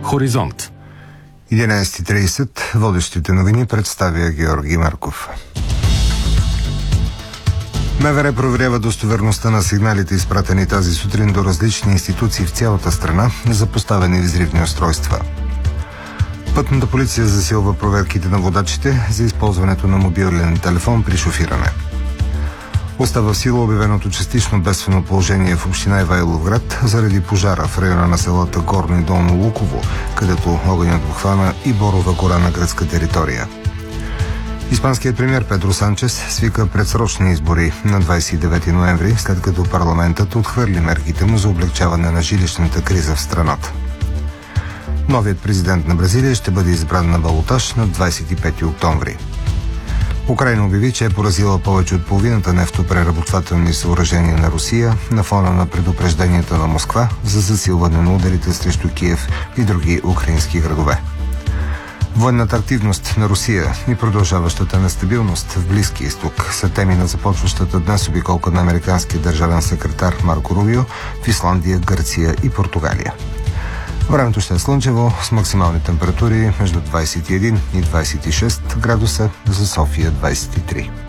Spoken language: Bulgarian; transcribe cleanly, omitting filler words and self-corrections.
Хоризонт. 11:30. Водещите новини представя Георги Марков. МВР проверява достоверността на сигналите, изпратени тази сутрин до различни институции в цялата страна за поставени взривни устройства. Пътната полиция засилва проверките на водачите за използването на мобилен телефон при шофиране. Остава в сила обявеното частично бедствено положение в община Ивайловград заради пожара в района на селата Горно и Долно Луково, където огънят обхвана и Борова гора на гръцка територия. Испанският премиер Педро Санчес свика предсрочни избори на 29 ноември, след като парламентът отхвърли мерките му за облекчаване на жилищната криза в страната. Новият президент на Бразилия ще бъде избран на балотаж на 25 октомври. Украйна обяви, че е поразила повече от половината нефтопреработвателни съоръжения на Русия на фона на предупрежденията на Москва за засилване на ударите срещу Киев и други украински градове. Военната активност на Русия и продължаващата нестабилност в Близкия изток са теми на започващата днес обиколка на американския държавен секретар Марко Рубио в Исландия, Гърция и Португалия. Времето ще е слънчево с максимални температури между 21 и 26 градуса, за София 23.